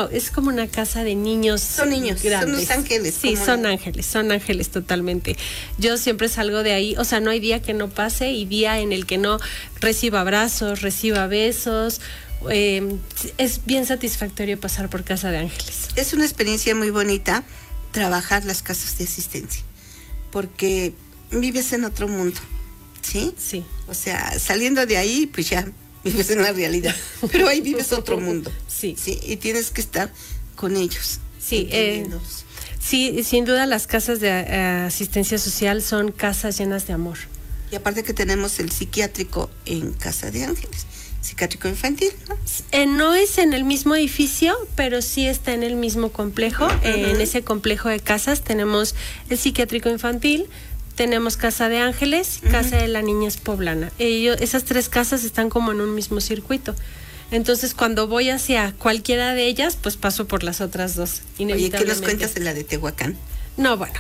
es como una casa de niños. Son niños, grandes. son los ángeles. Sí, son ángeles totalmente. Yo siempre salgo de ahí, o sea, no hay día que no pase y día en el que no reciba abrazos, reciba besos. Es bien satisfactorio pasar por Casa de Ángeles. Es una experiencia muy bonita trabajar las casas de asistencia, porque vives en otro mundo, ¿sí? Sí. O sea, saliendo de ahí, pues ya vives en la realidad, pero ahí vives otro mundo. Sí. Sí, y tienes que estar con ellos. Sí, sí, sin duda las casas de asistencia social son casas llenas de amor. Y aparte que tenemos el psiquiátrico en Casa de Ángeles, psiquiátrico infantil, ¿no? No es en el mismo edificio, pero sí está en el mismo complejo. En ese complejo de casas tenemos el psiquiátrico infantil, tenemos Casa de Ángeles, Casa de la Niñez Poblana. Esas 3 casas están como en un mismo circuito. Entonces, cuando voy hacia cualquiera de ellas, pues paso por las otras 2, inevitablemente. Oye, ¿qué nos cuentas de la de Tehuacán? No, bueno,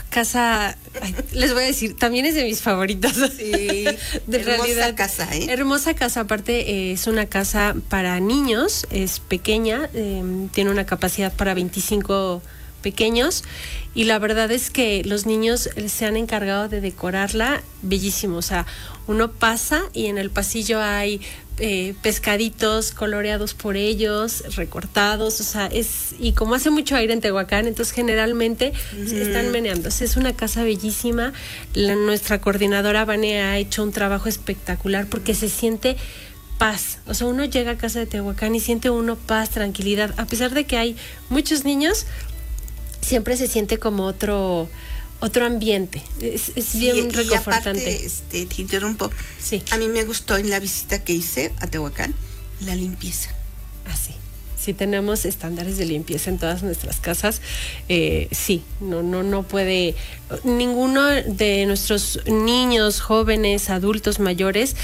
les voy a decir, también es de mis favoritas. Sí, de hermosa realidad, casa, ¿eh? Hermosa casa, aparte es una casa para niños, es pequeña, tiene una capacidad para 25 pequeños, y la verdad es que los niños se han encargado de decorarla bellísimo. O sea, uno pasa y en el pasillo hay pescaditos coloreados por ellos, recortados, o sea, y como hace mucho aire en Tehuacán, entonces generalmente están meneándose. Es una casa bellísima. Nuestra coordinadora Vania ha hecho un trabajo espectacular porque se siente paz. O sea, uno llega a Casa de Tehuacán y siente uno paz, tranquilidad, a pesar de que hay muchos niños, siempre se siente como otro ambiente. Es bien reconfortante. Y aparte, te interrumpo. Sí. A mí me gustó en la visita que hice a Tehuacán la limpieza. Ah, sí. Sí, tenemos estándares de limpieza en todas nuestras casas. Sí, no puede ninguno de nuestros niños, jóvenes, adultos, mayores,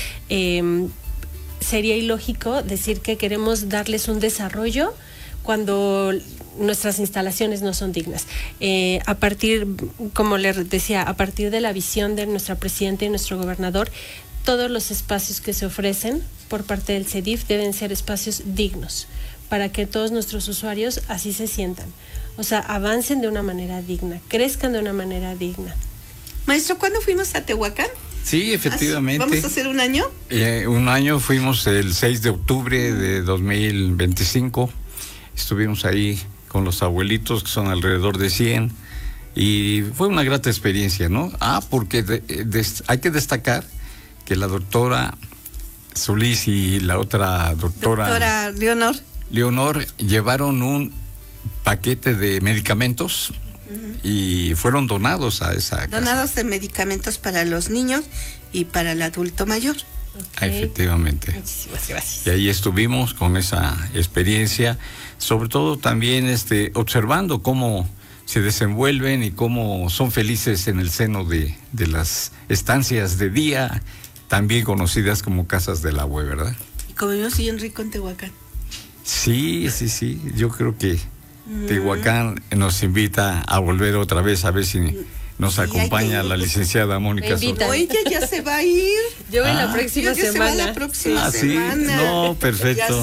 sería ilógico decir que queremos darles un desarrollo cuando nuestras instalaciones no son dignas. A partir, como les decía, a partir de la visión de nuestra presidenta y nuestro gobernador, todos los espacios que se ofrecen por parte del CEDIF deben ser espacios dignos, para que todos nuestros usuarios así se sientan. O sea, avancen de una manera digna, crezcan de una manera digna. Maestro, ¿cuándo fuimos a Tehuacán? Sí, efectivamente. ¿Vamos a hacer un año? Un año, fuimos el 6 de octubre de 2025. Estuvimos ahí con los abuelitos, que son alrededor de 100, y fue una grata experiencia, ¿no? Porque hay que destacar que la doctora Solís y la otra doctora Leonor llevaron un paquete de medicamentos y fueron donados a esa casa. Donados de medicamentos para los niños y para el adulto mayor. Okay. Efectivamente. Muchísimas gracias. Y ahí estuvimos con esa experiencia, sobre todo también observando cómo se desenvuelven y cómo son felices en el seno de las estancias de día, también conocidas como casas del agua, ¿verdad? Y comimos bien rico en Tehuacán. Sí, yo creo que Tehuacán nos invita a volver otra vez, a ver si nos acompaña la licenciada Mónica Soto. Ella ya se va a ir. Yo voy la próxima semana. Se va la próxima semana. ¿Sí? No, perfecto.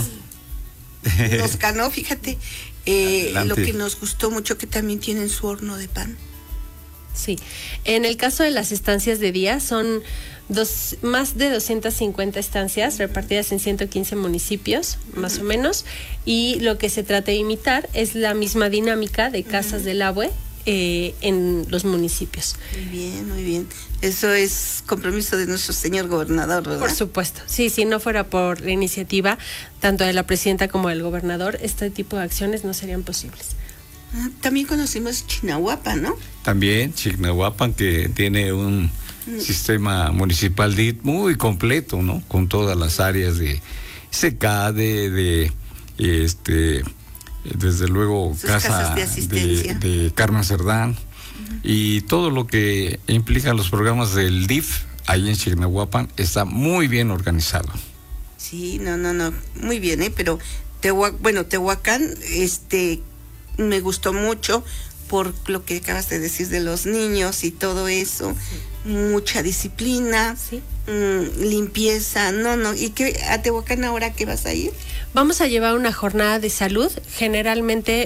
Nos ganó, fíjate. Lo que nos gustó mucho, que también tienen su horno de pan. Sí, en el caso de las estancias de día son más de 250 estancias repartidas en 115 municipios, más o menos, y lo que se trata de imitar es la misma dinámica de casas del agua en los municipios. Muy bien. Eso es compromiso de nuestro señor gobernador, ¿verdad? Por supuesto. Sí, si no fuera por la iniciativa tanto de la presidenta como del gobernador, este tipo de acciones no serían posibles. También conocimos Chignahuapan, ¿no? También Chignahuapan, que tiene un sistema municipal muy completo, ¿no? Con todas las áreas de SECADE, desde luego casa de Carmen Cerdán, y todo lo que implica los programas del DIF ahí en Chignahuapan está muy bien organizado. Sí, no, muy bien, pero Tehuacán, me gustó mucho por lo que acabas de decir de los niños y todo eso. Sí. Mucha disciplina, sí. Limpieza, ¿y qué a Tehuacán ahora qué vas a ir? Vamos a llevar una jornada de salud, generalmente